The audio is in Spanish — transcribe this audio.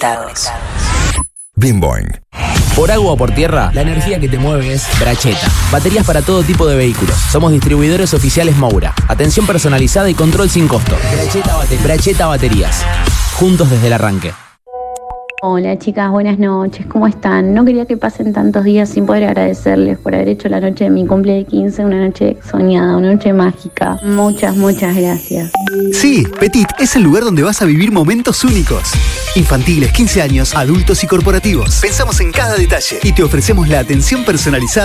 Conectados. Bimboing. Por agua o por tierra, la energía que te mueve es Bracheta. Baterías para todo tipo de vehículos. Somos distribuidores oficiales Moura. Atención personalizada y control sin costo. Bracheta Baterías. Juntos desde el arranque. Hola chicas, buenas noches, ¿cómo están? No quería que pasen tantos días sin poder agradecerles por haber hecho la noche de mi cumple de 15 una noche soñada, una noche mágica. Muchas gracias. Sí, Petit es el lugar donde vas a vivir momentos únicos. Infantiles, 15 años, adultos y corporativos. Pensamos en cada detalle y te ofrecemos la atención personalizada